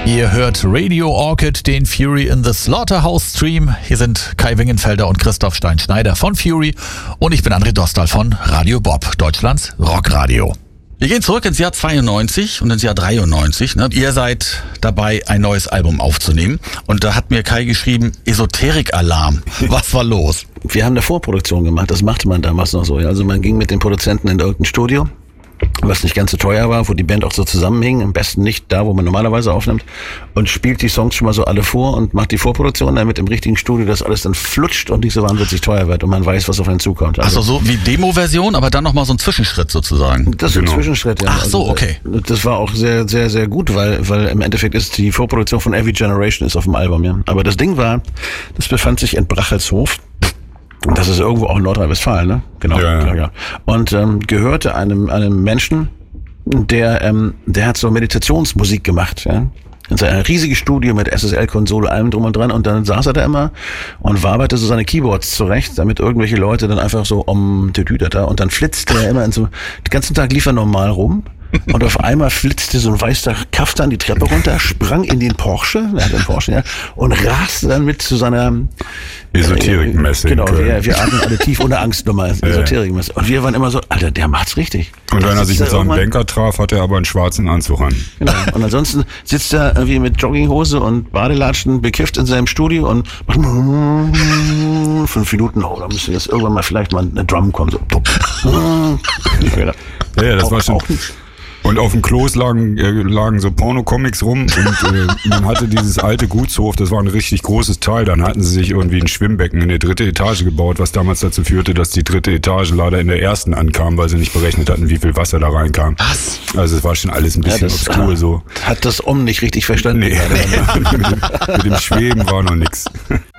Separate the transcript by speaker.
Speaker 1: Ihr hört Radio Orchid, den Fury in the Slaughterhouse Stream. Hier sind Kai Wingenfelder und Christoph Stein-Schneider von Fury und ich bin André Dostal von Radio Bob, Deutschlands Rockradio. Wir gehen zurück ins Jahr 92 und ins Jahr 93. Ne? Ihr seid dabei, ein neues Album aufzunehmen. Und da hat mir Kai geschrieben, Esoterik-Alarm. Was war los?
Speaker 2: Wir haben eine Vorproduktion gemacht, das machte man damals noch so. Also man ging mit den Produzenten in irgendein Studio, was nicht ganz so teuer war, wo die Band auch so zusammenhing, am besten nicht da, wo man normalerweise aufnimmt, und spielt die Songs schon mal so alle vor und macht die Vorproduktion, damit im richtigen Studio das alles dann flutscht und nicht so wahnsinnig teuer wird und man weiß, was auf einen zukommt.
Speaker 1: Also so wie Demo-Version, aber dann nochmal so ein Zwischenschritt sozusagen.
Speaker 2: Das ist ein Zwischenschritt, ja.
Speaker 1: Ach so, okay.
Speaker 2: Das war auch sehr, sehr, sehr gut, weil im Endeffekt ist die Vorproduktion von Every Generation ist auf dem Album, ja. Aber das Ding war, das befand sich in Brachelshof. Das ist irgendwo auch in Nordrhein-Westfalen, ne? Genau. Ja. Und gehörte einem Menschen, der hat so Meditationsmusik gemacht, ja. In seinem riesigen Studio mit SSL-Konsole, allem drum und dran. Und dann saß er da immer und waberte so seine Keyboards zurecht, damit irgendwelche Leute dann einfach so da und dann flitzte er immer den ganzen Tag lief er normal rum. Und auf einmal flitzte so ein weißer Kaftan die Treppe runter, sprang in den Porsche, ja, und raste dann mit zu seiner
Speaker 3: Esoterikmesse.
Speaker 2: Genau, wir atmen alle tief ohne Angstnummer, Esoterikmesse. Und wir waren immer so, Alter, der macht's richtig.
Speaker 3: Und wenn er sich mit seinem Banker traf, hatte er aber einen schwarzen Anzug an.
Speaker 2: Genau. Und ansonsten sitzt er irgendwie mit Jogginghose und Badelatschen bekifft in seinem Studio und macht 5 Minuten, da müsste jetzt irgendwann mal vielleicht mal eine Drum kommen. So.
Speaker 3: Ja, das war schon. Und auf dem Klos lagen so Porno-Comics rum und man hatte dieses alte Gutshof, das war ein richtig großes Teil. Dann hatten sie sich irgendwie ein Schwimmbecken in der 3. Etage gebaut, was damals dazu führte, dass die 3. Etage leider in der 1. ankam, weil sie nicht berechnet hatten, wie viel Wasser da reinkam. Was? Also es war schon alles ein bisschen obskur so.
Speaker 2: Hat das nicht richtig verstanden.
Speaker 3: Nee. Mit dem Schweben war noch nix.